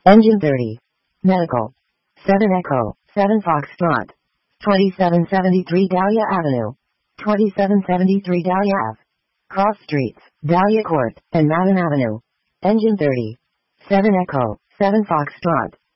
Engine 30. Medical. 7 Echo, 7 Foxtrot. 2773 Dahlia Avenue. 2773 Dahlia Ave. Cross Streets, Dahlia Court, and Madden Avenue. Engine 30. 7 Echo, 7 Foxtrot.